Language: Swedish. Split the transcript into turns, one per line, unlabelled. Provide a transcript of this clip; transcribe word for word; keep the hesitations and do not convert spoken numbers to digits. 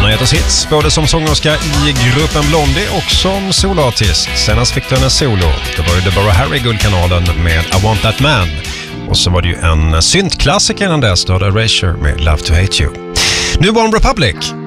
Henriettes hits, både som sångerska i gruppen Blondie och som soloartist. Senast fick du en solo. Det var ju Deborah Harry Guldkanalen med I Want That Man. Och så var det ju en syntklassiker innan dess, då hade Erasure med Love to Hate You. Nu One Republic.